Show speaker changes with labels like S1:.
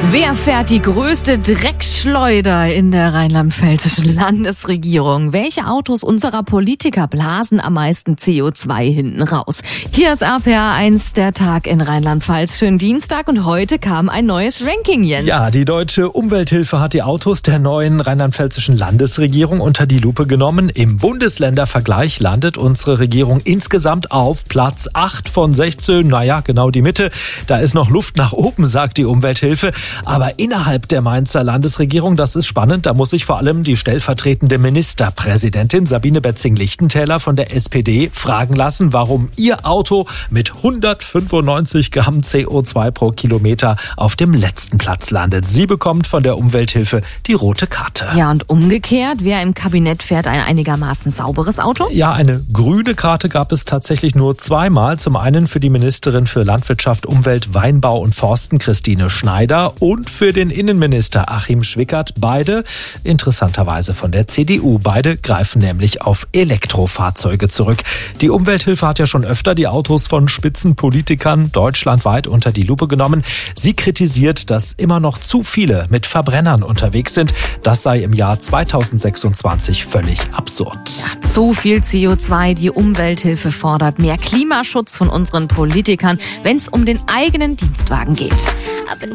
S1: Wer fährt die größte Dreckschleuder in der rheinland-pfälzischen Landesregierung? Welche Autos unserer Politiker blasen am meisten CO2 hinten raus? Hier ist RPA1, der Tag in Rheinland-Pfalz. Schönen Dienstag und heute kam ein neues Ranking, Jens.
S2: Ja, die Deutsche Umwelthilfe hat die Autos der neuen rheinland-pfälzischen Landesregierung unter die Lupe genommen. Im Bundesländervergleich landet unsere Regierung insgesamt auf Platz 8 von 16. Naja, genau die Mitte. Da ist noch Luft nach oben, sagt die Umwelthilfe. Aber innerhalb der Mainzer Landesregierung, das ist spannend, da muss sich vor allem die stellvertretende Ministerpräsidentin Sabine Betzing-Lichtentäler von der SPD fragen lassen, warum ihr Auto mit 195 Gramm CO2 pro Kilometer auf dem letzten Platz landet. Sie bekommt von der Umwelthilfe die rote Karte.
S1: Ja, und umgekehrt, wer im Kabinett fährt ein einigermaßen sauberes Auto?
S2: Ja, eine grüne Karte gab es tatsächlich nur zweimal. Zum einen für die Ministerin für Landwirtschaft, Umwelt, Weinbau und Forsten, Christine Schneider, und für den Innenminister Achim Schwickert. Beide interessanterweise von der CDU. Beide greifen nämlich auf Elektrofahrzeuge zurück. Die Umwelthilfe hat ja schon öfter die Autos von Spitzenpolitikern deutschlandweit unter die Lupe genommen. Sie kritisiert, dass immer noch zu viele mit Verbrennern unterwegs sind. Das sei im Jahr 2026 völlig absurd.
S1: Ja, zu viel CO2. Die Umwelthilfe fordert mehr Klimaschutz von unseren Politikern, wenn es um den eigenen Dienstwagen geht.